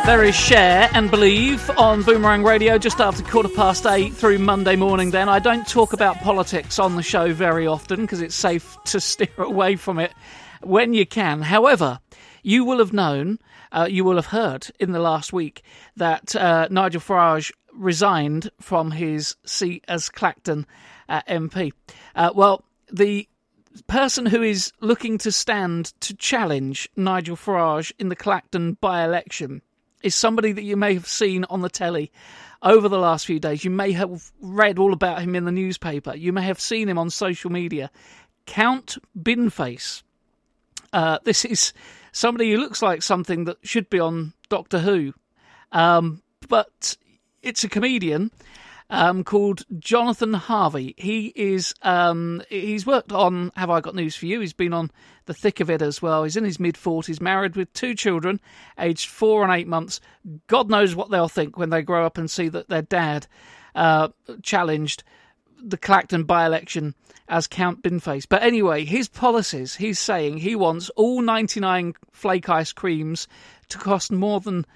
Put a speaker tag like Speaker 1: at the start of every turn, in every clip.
Speaker 1: There is Share and Believe on Boomerang Radio just after 8:15 through Monday morning then. I don't talk about politics on the show very often because it's safe to steer away from it when you can. However, you will have known, you will have heard in the last week that Nigel Farage resigned from his seat as Clacton MP. Well, the person who is looking to stand to challenge Nigel Farage in the Clacton by-election is somebody that you may have seen on the telly over the last few days. You may have read all about him in the newspaper. You may have seen him on social media. Count Binface. This is somebody who looks like something that should be on Doctor Who. But it's a comedian called Jonathan Harvey. He is he's worked on Have I Got News For You? He's been on The Thick of It as well. He's in his mid-40s, married with 2 children, aged 4 and 8 months. God knows what they'll think when they grow up and see that their dad challenged the Clacton by-election as Count Binface. But anyway, his policies, he's saying he wants all 99 flake ice creams to cost no more than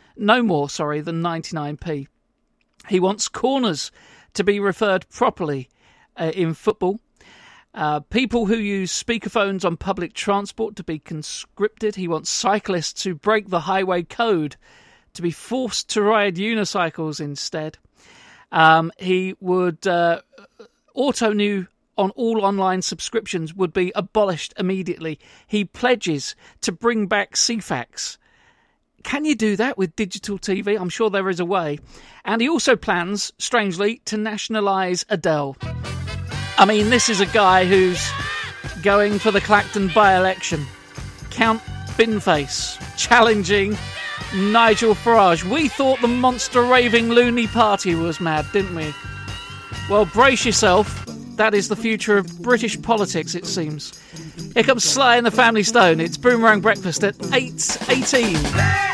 Speaker 1: 99p. He wants corners to be referred properly in football. People who use speakerphones on public transport to be conscripted. He wants cyclists who break the highway code to be forced to ride unicycles instead. He would auto-renew on all online subscriptions would be abolished immediately. He pledges to bring back CFAX. Can you do that with digital TV? I'm sure there is a way. And he also plans, strangely, to nationalise Adele. I mean, this is a guy who's going for the Clacton by-election. Count Binface challenging Nigel Farage. We thought the monster raving loony party was mad, didn't we? Well, brace yourself. That is the future of British politics, it seems. Here comes Sly and the Family Stone. It's Boomerang Breakfast at 8:18.